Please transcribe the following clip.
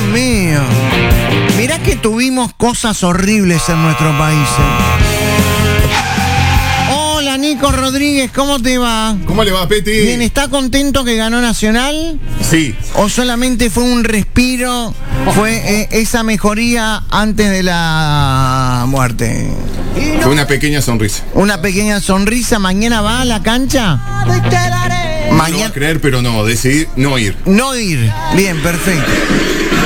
mío. Mirá que tuvimos cosas horribles en nuestro país. Hola, Nico Rodríguez, ¿cómo te va? ¿Cómo le va, Peti? Bien, ¿está contento que ganó Nacional? Sí. ¿O solamente fue un respiro? ¿Fue esa mejoría antes de la muerte? Fue una pequeña sonrisa. Una pequeña sonrisa. ¿Mañana va a la cancha? No lo va a creer, pero no, decidí no ir. No ir. Bien, perfecto.